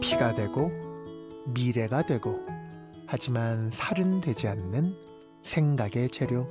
피가 되고 미래가 되고, 하지만 살은 되지 않는 생각의 재료.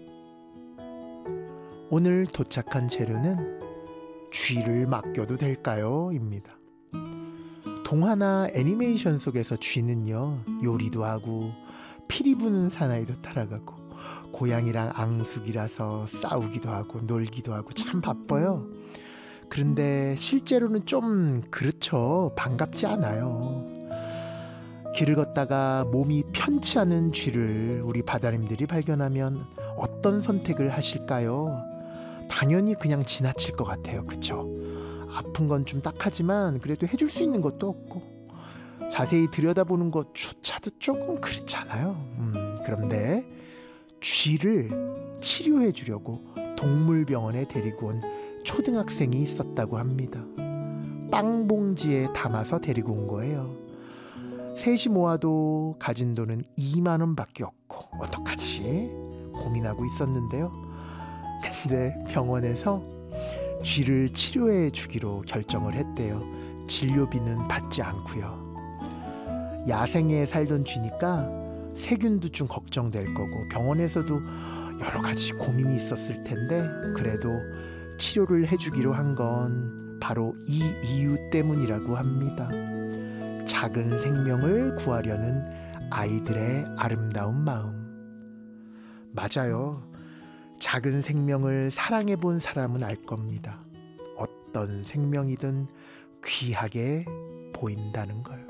오늘 도착한 재료는 쥐를 맡겨도 될까요? 입니다. 동화나 애니메이션 속에서 쥐는요, 요리도 하고 피리 부는 사나이도 따라가고 고양이랑 앙숙이라서 싸우기도 하고 놀기도 하고 참 바빠요. 그런데 실제로는 좀 그렇죠. 반갑지 않아요. 길을 걷다가 몸이 편치 않은 쥐를 우리 바다님들이 발견하면 어떤 선택을 하실까요? 당연히 그냥 지나칠 것 같아요. 그쵸? 아픈 건 좀 딱하지만 그래도 해줄 수 있는 것도 없고, 자세히 들여다보는 것조차도 조금 그렇잖아요. 그런데 쥐를 치료해 주려고 동물병원에 데리고 온 초등학생이 있었다고 합니다. 빵봉지에 담아서 데리고 온 거예요. 셋이 모아도 가진 돈은 2만 원밖에 없고 어떡하지? 고민하고 있었는데요. 근데 병원에서 쥐를 치료해 주기로 결정을 했대요. 진료비는 받지 않고요. 야생에 살던 쥐니까 세균도 좀 걱정될 거고 병원에서도 여러 가지 고민이 있었을 텐데, 그래도 치료를 해주기로 한 건 바로 이 이유 때문이라고 합니다. 작은 생명을 구하려는 아이들의 아름다운 마음. 맞아요. 작은 생명을 사랑해 본 사람은 알 겁니다. 어떤 생명이든 귀하게 보인다는 걸.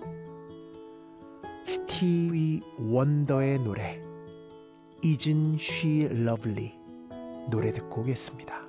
스티비 원더의 노래 Isn't She Lovely, 노래 듣고 오겠습니다.